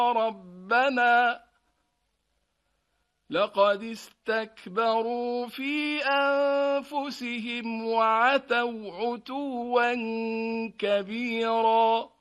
ربنا لقد استكبروا في أنفسهم وعتوا عتوا كبيرا